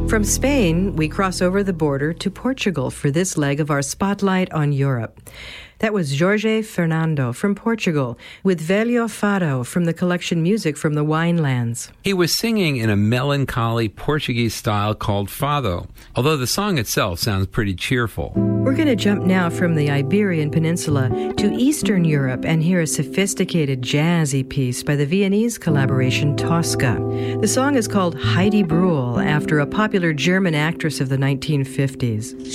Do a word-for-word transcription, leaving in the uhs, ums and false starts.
From Spain, we cross over the border to Portugal for this leg of our Spotlight on Europe. That was Jorge Fernando from Portugal with Velho Fado from the collection Music from the Winelands. He was singing in a melancholy Portuguese style called fado, although the song itself sounds pretty cheerful. We're going to jump now from the Iberian Peninsula to Eastern Europe and hear a sophisticated jazzy piece by the Viennese collaboration Tosca. The song is called Heidi Brühl, after a popular German actress of the nineteen fifties.